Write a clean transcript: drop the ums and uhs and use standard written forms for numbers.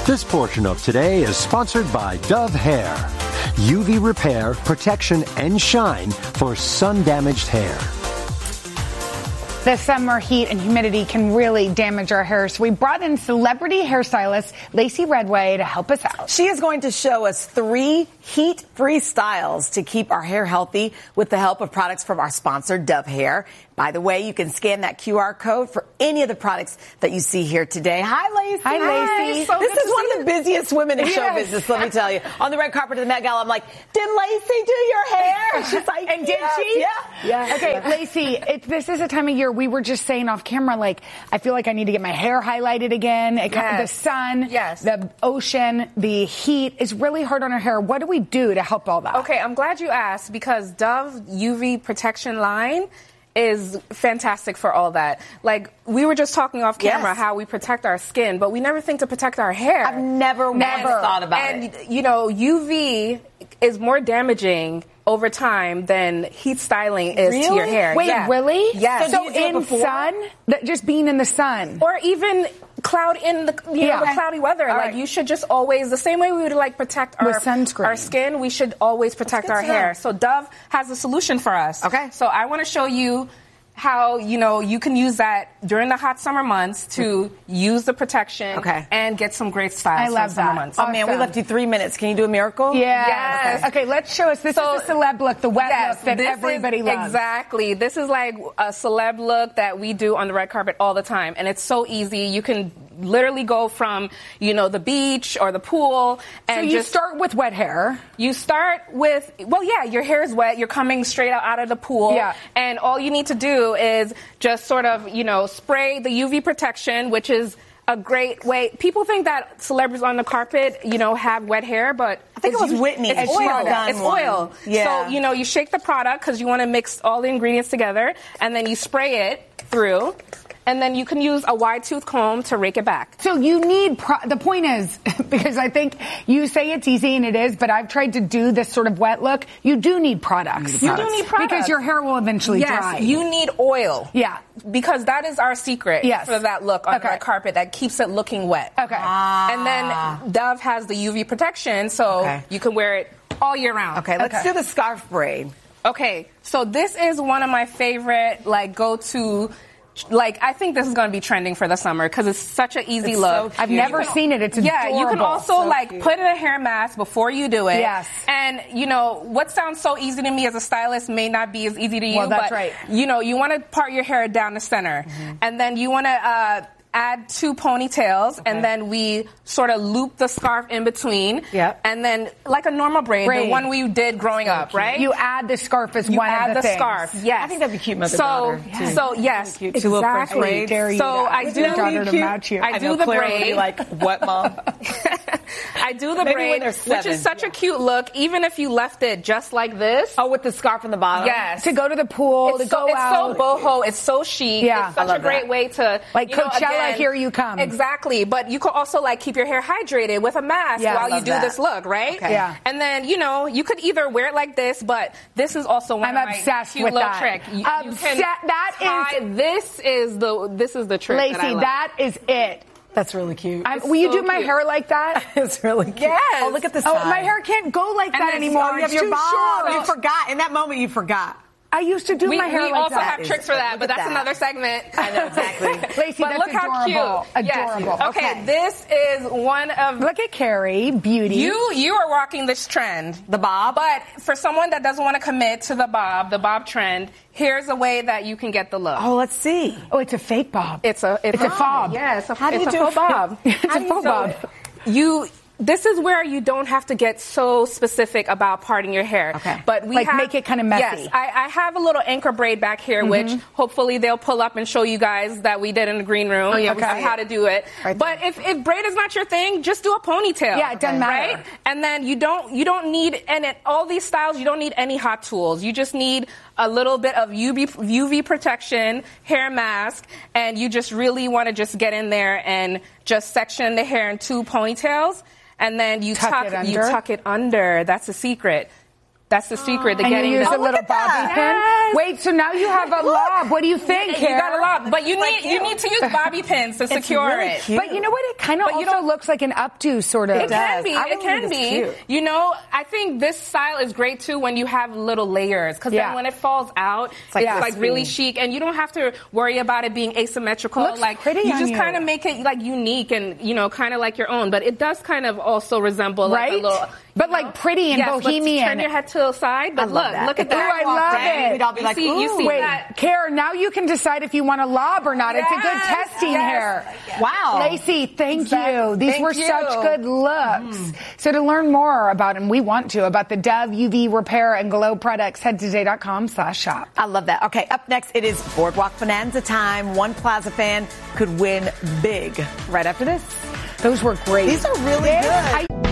This portion of Today is sponsored by Dove Hair. UV repair, protection, and shine for sun-damaged hair. The summer heat and humidity can really damage our hair, so we brought in celebrity hairstylist Lacey Redway to help us out. She is going to show us 3 heat-free styles to keep our hair healthy with the help of products from our sponsor, Dove Hair. By the way, you can scan that QR code for any of the products that you see here today. Hi, Lacey. Hi, Lacey. So this is one of the busiest women in show business, let me tell you. On the red carpet of the Met Gala, I'm like, did Lacey do your hair? She's like, and did she? Yeah. Okay, Lacey, this is a time of year we were just saying off camera, like, I feel like I need to get my hair highlighted again. The sun, the ocean, the heat is really hard on our hair. What do we do to help all that? Okay, I'm glad you asked because Dove UV protection line is fantastic for all that. Like, we were just talking off camera how we protect our skin, but we never think to protect our hair. I've never thought about it. And, you know, UV is more damaging over time than heat styling is to your hair. Wait, really? Yes. So in sun, just being in the sun, or even cloud in the the cloudy weather. Like you should just always, the same way we would like protect our skin, we should always protect our hair. So Dove has a solution for us. Okay. So I want to show you how, you know, you can use that during the hot summer months to use the protection and get some great styles. I love for summer that. months. Oh, man, we left you 3 minutes. Can you do a miracle? Yes. Okay, let's show us. This is the celeb look, the wet look that everybody loves. Exactly. This is like a celeb look that we do on the red carpet all the time. And it's so easy. You can literally go from, you know, the beach or the pool. And so you start with wet hair. You start with, your hair is wet. You're coming straight out of the pool. Yeah. And all you need to do is just sort of, you know, spray the UV protection, which is a great way. People think that celebrities on the carpet, you know, have wet hair, but I think it was Whitney. It's oil. It's oil. Yeah. So, you know, you shake the product because you want to mix all the ingredients together, and then you spray it through. And then you can use a wide tooth comb to rake it back. So you need, the point is, because I think you say it's easy and it is, but I've tried to do this sort of wet look. You do need products. You do need products. Because your hair will eventually dry. Yes, you need oil. Yeah. Because that is our secret for that look on the red carpet that keeps it looking wet. Okay. And then Dove has the UV protection, so you can wear it all year round. Okay, let's do the scarf braid. Okay, so this is one of my favorite, like, go-to. Like, I think this is going to be trending for the summer because it's such an easy look. So I've never seen it. It's adorable. Yeah, you can also put in a hair mask before you do it. Yes. And, you know, what sounds so easy to me as a stylist may not be as easy to you. Well, that's but, right. You know, you want to part your hair down the center. Mm-hmm. And then you want to add 2 ponytails, and then we sort of loop the scarf in between. Yep. And then, like a normal braid, the one we did growing up, right? You add the scarf as one of the things. Scarf, yes. I think that'd be cute, mother-daughter. So yes, cute. exactly. So I do the braid. Like, what, Mom? I do the braid, which is such a cute look, even if you left it just like this. Oh, with the scarf on the bottom? Yes. To go to the pool, to go out. It's so boho, it's so chic. Yeah. It's such a great way to, like, you know, Coachella, again, here you come. Exactly. But you could also, like, keep your hair hydrated with a mask while you do this look, right? Okay. Yeah. And then, you know, you could either wear it like this, but this is also one of my obsessed cute with little that. trick. This is the trick Lacey, that I love. that is it. That's really cute. Will you do my hair like that? It's really cute. Yes. Oh, look at this. Oh, my hair can't go like that anymore. You have your bob. You forgot. In that moment, you forgot. I used to do my hair like that. We also have tricks for that, but that's another segment. I know, exactly. Lacey, but that's look how adorable. cute. Adorable. Yes. Okay, this is one of... Look at Carrie, beauty. You are rocking this trend. The bob? But for someone that doesn't want to commit to the bob trend, here's a way that you can get the look. Oh, let's see. Oh, it's a fake bob. It's a fob. Yeah, it's a faux bob. It's a faux bob. This is where you don't have to get so specific about parting your hair. Okay. But make it kind of messy. Yes, I have a little anchor braid back here, which hopefully they'll pull up and show you guys that we did in the green room of how to do it. Right but if braid is not your thing, just do a ponytail. Yeah, it doesn't matter. Right? And then you don't need, all these styles, you don't need any hot tools. You just need a little bit of UV protection, hair mask, and you just really want to just get in there and just section the hair in 2 ponytails. And then you tuck it under. That's the secret. That's the secret to and getting you use the a little bobby pin. Wait, so now you have a lob. What do you think? You got a lob, but you need to use bobby pins to secure really it. Cute. But you know what? It kind of also looks like an updo sort of. It can be. It can be. Cute. You know, I think this style is great too when you have little layers, because then when it falls out, it's like really chic, and you don't have to worry about it being asymmetrical. Looks like pretty you on just you. kind of make it like unique and kind of like your own. But it does kind of also resemble like a little. But like pretty and bohemian. Turn your head to the side, but look at that. Ooh, I love it. We'd all be like, you see Wait, that? Karen, now you can decide if you want a lob or not. It's a good testing here. Wow. Lacey, thank you. These were such good looks. So to learn more about, and we want to, about the Dove UV Repair and Glow products, head to today.com/shop. I love that. Okay, up next, it is Boardwalk Bonanza time. One Plaza fan could win big right after this. Those were great. These are really good.